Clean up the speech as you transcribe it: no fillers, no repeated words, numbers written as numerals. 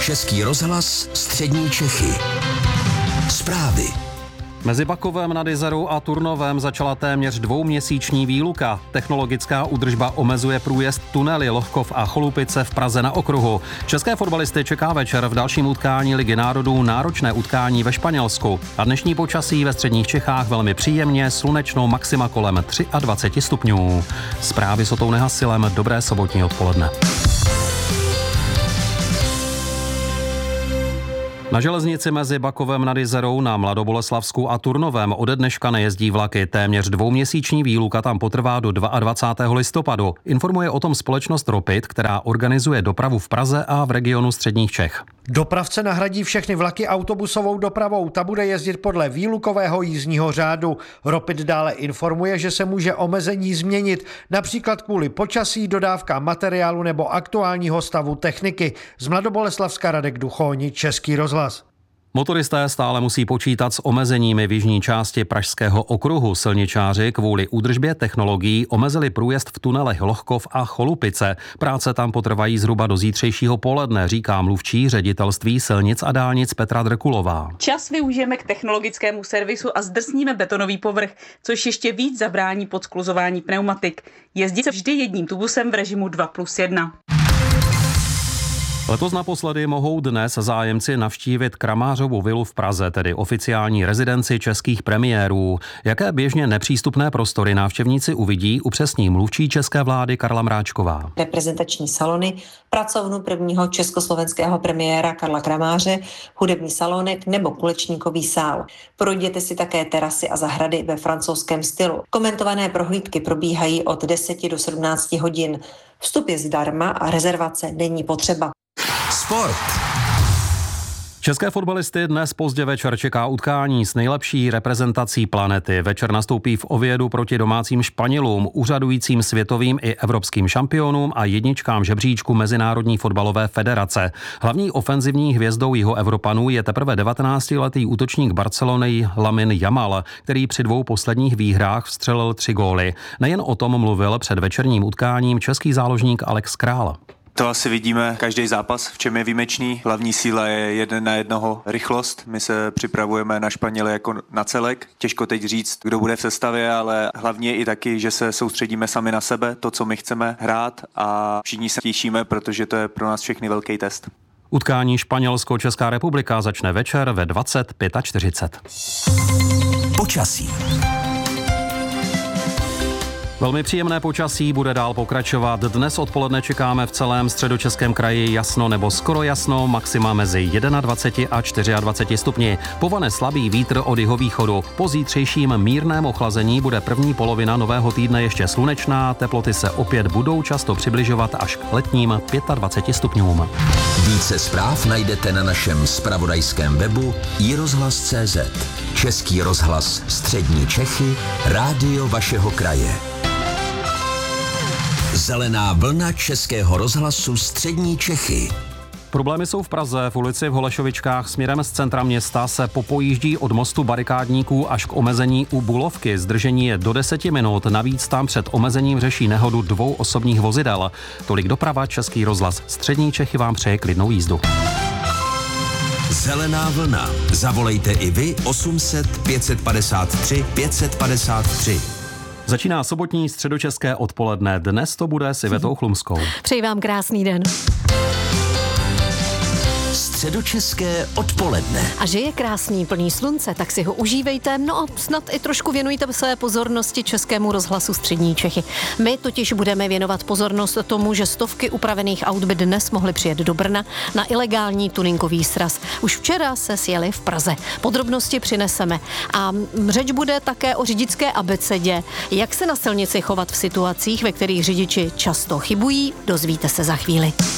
Český rozhlas Střední Čechy. Zprávy. Mezi Bakovem nad Jizerou a Turnovem začala téměř dvouměsíční výluka. Technologická údržba omezuje průjezd tunely Lohkov a Cholupice v Praze na okruhu. České fotbalisty čeká večer v dalším utkání Ligy národů náročné utkání ve Španělsku. A dnešní počasí ve středních Čechách velmi příjemně, slunečno, maxima kolem 23 stupňů. Zprávy s Otou Nehasilem, dobré sobotní odpoledne. Na železnici mezi Bakovem nad Jizerou na Mladoboleslavsku a Turnovem ode dneška nejezdí vlaky. Téměř dvouměsíční výluka tam potrvá do 22. listopadu. Informuje o tom společnost Ropit, která organizuje dopravu v Praze a v regionu středních Čech. Dopravce nahradí všechny vlaky autobusovou dopravou. Ta bude jezdit podle výlukového jízdního řádu. Ropit dále informuje, že se může omezení změnit, například kvůli počasí, dodávkám materiálu nebo aktuálního stavu techniky. Z Mladoboleslavska Radek Duchoni, Český rozhlas. Motoristé stále musí počítat s omezeními v jižní části Pražského okruhu. Silničáři kvůli údržbě technologií omezili průjezd v tunelech Lohkov a Cholupice. Práce tam potrvají zhruba do zítřejšího poledne, říká mluvčí ředitelství silnic a dálnic Petra Drkulová. Čas využijeme k technologickému servisu a zdrsníme betonový povrch, což ještě víc zabrání podskluzování pneumatik. Jezdí se vždy jedním tubusem v režimu 2+1. Letos naposledy mohou dnes zájemci navštívit Kramářovu vilu v Praze, tedy oficiální rezidenci českých premiérů. Jaké běžně nepřístupné prostory návštěvníci uvidí, upřesní mluvčí české vlády Karla Mráčková. Reprezentační salony, pracovnu prvního československého premiéra Karla Kramáře, hudební salonek nebo kulečníkový sál. Projděte si také terasy a zahrady ve francouzském stylu. Komentované prohlídky probíhají od 10 do 17 hodin. Vstup je zdarma a rezervace není potřeba. Sport. České fotbalisty dnes pozdě večer čeká utkání s nejlepší reprezentací planety. Večer nastoupí v Oviedu proti domácím Španělům, úřadujícím světovým i evropským šampionům a jedničkám žebříčku Mezinárodní fotbalové federace. Hlavní ofenzivní hvězdou Jihoevropanů je teprve 19letý útočník Barcelony Lamine Yamal, který při 2 posledních výhrách vstřelil 3 góly. Nejen o tom mluvil před večerním utkáním český záložník Alex Král. To asi vidíme každý zápas, v čem je výjimečný. Hlavní síla je 1 na 1 rychlost. My se připravujeme na Španěly jako na celek. Těžko teď říct, kdo bude v sestavě, ale hlavně i taky, že se soustředíme sami na sebe, to, co my chceme hrát a všichni se těšíme, protože to je pro nás všechny velký test. Utkání Španělsko-Česká republika začne večer ve 20:45. Počasí. Velmi příjemné počasí bude dál pokračovat. Dnes odpoledne čekáme v celém středočeském kraji jasno nebo skoro jasno, maxima mezi 21 a 24 stupni. Povane slabý vítr od jihovýchodu. Po zítřejším mírném ochlazení bude první polovina nového týdne ještě slunečná, teploty se opět budou často přibližovat až k letním 25 stupňům. Více zpráv najdete na našem zpravodajském webu iRozhlas.cz. Český rozhlas Střední Čechy, rádio vašeho kraje. Zelená vlna Českého rozhlasu Střední Čechy. Problémy jsou v Praze. V ulici v Holešovičkách směrem z centra města se popojíždí od mostu barikádníků až k omezení u Bulovky. Zdržení je do 10 minut. Navíc tam před omezením řeší nehodu 2 osobních vozidel. Tolik doprava, Český rozhlas Střední Čechy vám přeje klidnou jízdu. Zelená vlna. Zavolejte i vy 800 553 553. Začíná sobotní středočeské odpoledne. Dnes to bude s Ivetou Chlumskou. Přeji vám krásný den. Středočeské odpoledne. A že je krásný, plný slunce, tak si ho užívejte, no a snad i trošku věnujte své pozornosti Českému rozhlasu Střední Čechy. My totiž budeme věnovat pozornost tomu, že stovky upravených aut by dnes mohly přijet do Brna na ilegální tuningový sraz. Už včera se sjeli v Praze. Podrobnosti přineseme. A řeč bude také o řidičské abecedě. Jak se na silnici chovat v situacích, ve kterých řidiči často chybují, dozvíte se za chvíli.